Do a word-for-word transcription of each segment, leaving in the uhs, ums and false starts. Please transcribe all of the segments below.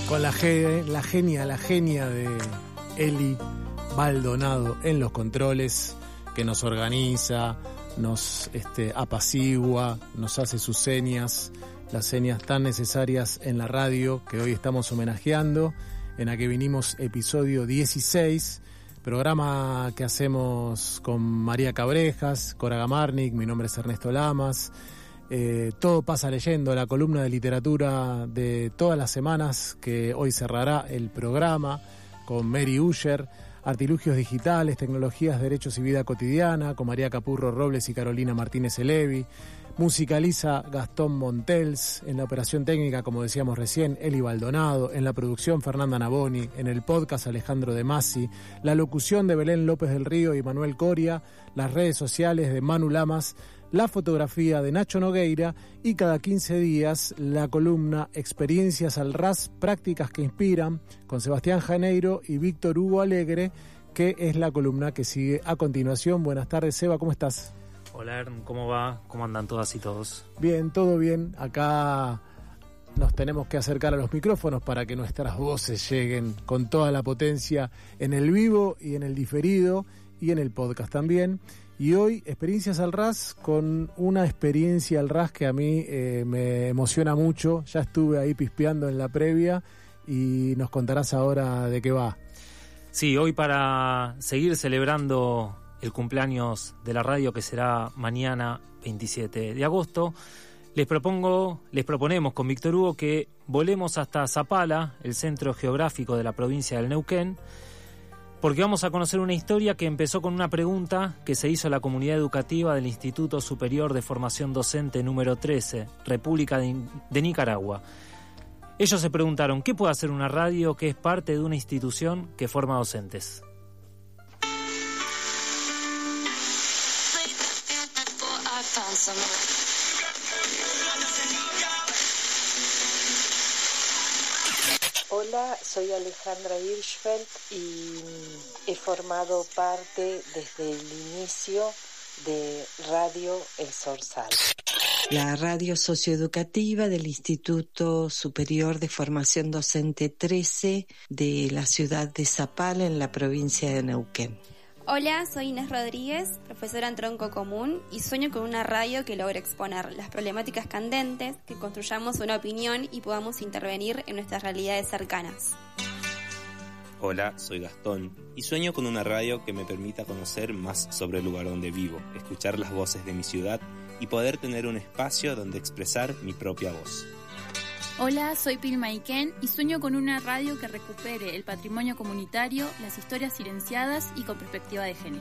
Con la, ge- la genia, la genia de Eli Maldonado en los controles, que nos organiza, nos este, apacigua, nos hace sus señas, las señas tan necesarias en la radio que hoy estamos homenajeando, en la que vinimos episodio dieciséis, programa que hacemos con María Cabrejas, Cora Gamarnik, mi nombre es Ernesto Lamas. Eh, todo pasa leyendo, la columna de literatura de todas las semanas, que hoy cerrará el programa con Mary Uller, artilugios digitales, tecnologías, derechos y vida cotidiana, con María Capurro Robles y Carolina Martínez Elevi. Musicaliza Gastón Montels, en la operación técnica, como decíamos recién, Eli Maldonado, en la producción Fernanda Navoni, en el podcast Alejandro De Masi, la locución de Belén López del Río y Manuel Coria, las redes sociales de Manu Lamas, la fotografía de Nacho Nogueira y cada quince días la columna Experiencias al Ras, prácticas que inspiran, con Sebastián Janeiro y Víctor Hugo Alegre, que es la columna que sigue a continuación. Buenas tardes, Seba, ¿cómo estás? Hola, Ern, ¿cómo va? ¿Cómo andan todas y todos? Bien, todo bien. Acá nos tenemos que acercar a los micrófonos para que nuestras voces lleguen con toda la potencia en el vivo y en el diferido y en el podcast también. Y hoy, Experiencias al Ras, con una experiencia al Ras que a mí eh, me emociona mucho. Ya estuve ahí pispeando en la previa y nos contarás ahora de qué va. Sí, hoy para seguir celebrando el cumpleaños de la radio, que será mañana veintisiete de agosto, les propongo, les proponemos con Víctor Hugo que volemos hasta Zapala, el centro geográfico de la provincia del Neuquén, porque vamos a conocer una historia que empezó con una pregunta que se hizo a la comunidad educativa del Instituto Superior de Formación Docente número trece, República de, de Nicaragua. Ellos se preguntaron, ¿qué puede hacer una radio que es parte de una institución que forma docentes? Hola, soy Alejandra Hirschfeld y he formado parte desde el inicio de Radio El Zorzal, la radio socioeducativa del Instituto Superior de Formación Docente trece de la ciudad de Zapala, en la provincia de Neuquén. Hola, soy Inés Rodríguez, profesora en tronco común, y sueño con una radio que logre exponer las problemáticas candentes, que construyamos una opinión y podamos intervenir en nuestras realidades cercanas. Hola, soy Gastón y sueño con una radio que me permita conocer más sobre el lugar donde vivo, escuchar las voces de mi ciudad y poder tener un espacio donde expresar mi propia voz. Hola, soy Pilma Iquén y sueño con una radio que recupere el patrimonio comunitario, las historias silenciadas y con perspectiva de género.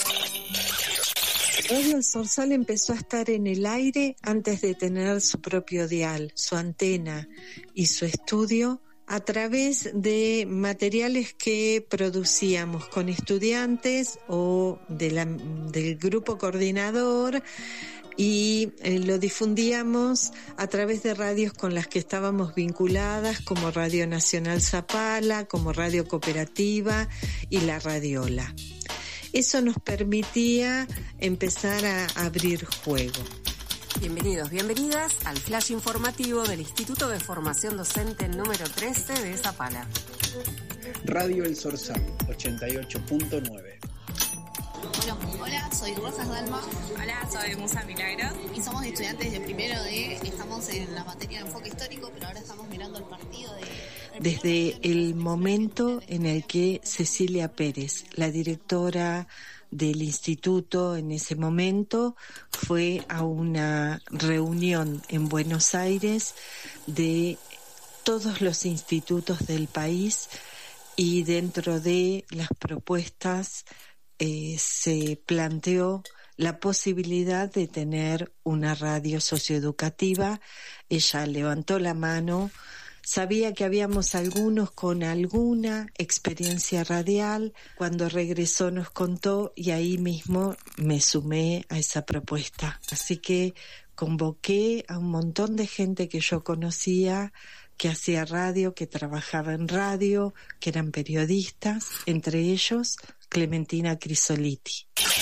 Radio El Zorzal empezó a estar en el aire antes de tener su propio dial, su antena y su estudio, a través de materiales que producíamos con estudiantes o de la, del grupo coordinador, y eh, lo difundíamos a través de radios con las que estábamos vinculadas, como Radio Nacional Zapala, como Radio Cooperativa y la Radiola. Eso nos permitía empezar a abrir juego. Bienvenidos, bienvenidas al flash informativo del Instituto de Formación Docente número trece de Zapala. Radio El Zorzal, ochenta y ocho punto nueve. Bueno, hola, soy Rosas Dalma. Hola, soy Musa Milagros. Y somos estudiantes de primero de, estamos en la materia de enfoque histórico, pero ahora estamos mirando el partido de... Desde el momento en el que Cecilia Pérez, la directora del instituto en ese momento, fue a una reunión en Buenos Aires de todos los institutos del país, y dentro de las propuestas eh, se planteó la posibilidad de tener una radio socioeducativa. Ella levantó la mano. Sabía que habíamos algunos con alguna experiencia radial. Cuando regresó nos contó y ahí mismo me sumé a esa propuesta. Así que convoqué a un montón de gente que yo conocía, que hacía radio, que trabajaba en radio, que eran periodistas, entre ellos Clementina Crisoliti.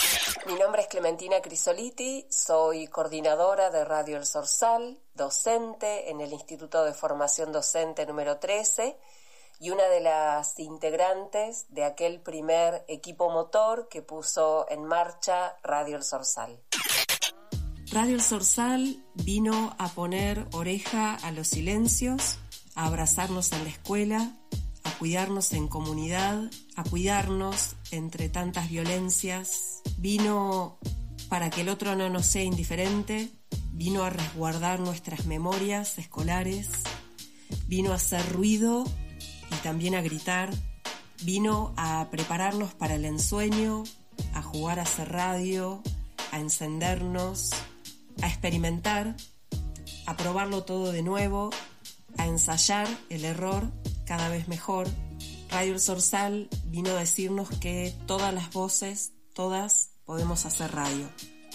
Mi nombre es Clementina Crisoliti, soy coordinadora de Radio El Zorzal, docente en el Instituto de Formación Docente número trece y una de las integrantes de aquel primer equipo motor que puso en marcha Radio El Zorzal. Radio El Zorzal vino a poner oreja a los silencios, a abrazarnos en la escuela, a cuidarnos en comunidad, a cuidarnos entre tantas violencias. Vino para que el otro no nos sea indiferente, vino a resguardar nuestras memorias escolares, vino a hacer ruido y también a gritar, vino a prepararnos para el ensueño, a jugar a hacer radio, a encendernos, a experimentar, a probarlo todo de nuevo, a ensayar el error cada vez mejor. Radio El Zorzal vino a decirnos que todas las voces, todas podemos hacer radio.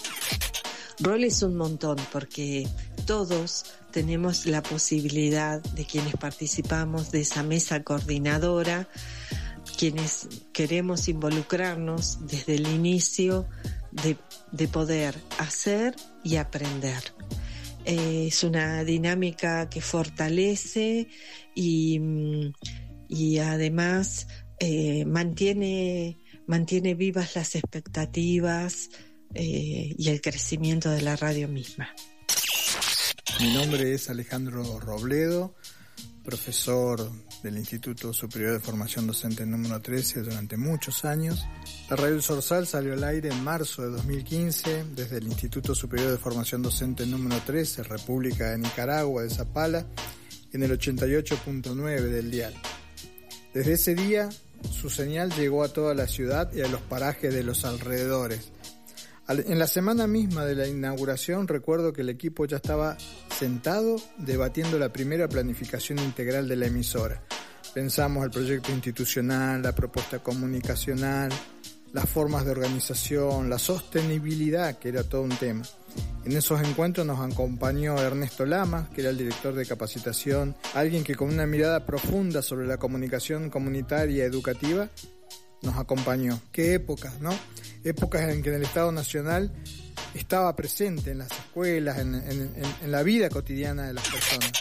Rol es un montón porque todos tenemos la posibilidad de quienes participamos de esa mesa coordinadora, quienes queremos involucrarnos desde el inicio de, de poder hacer y aprender. Eh, es una dinámica que fortalece y, y además eh, mantiene, mantiene vivas las expectativas eh, y el crecimiento de la radio misma. Mi nombre es Alejandro Robledo, profesor del Instituto Superior de Formación Docente número trece durante muchos años. La Radio El Zorzal salió al aire en marzo de dos mil quince desde el Instituto Superior de Formación Docente número trece, República de Nicaragua de Zapala, en el ochenta y ocho punto nueve del dial. Desde ese día, su señal llegó a toda la ciudad y a los parajes de los alrededores. En la semana misma de la inauguración recuerdo que el equipo ya estaba sentado debatiendo la primera planificación integral de la emisora. Pensamos el proyecto institucional, la propuesta comunicacional, las formas de organización, la sostenibilidad, que era todo un tema. En esos encuentros nos acompañó Ernesto Lamas, que era el director de capacitación, alguien que con una mirada profunda sobre la comunicación comunitaria educativa nos acompañó. Qué épocas, ¿no? Épocas en que en el Estado Nacional estaba presente en las escuelas, en, en, en, en la vida cotidiana de las personas.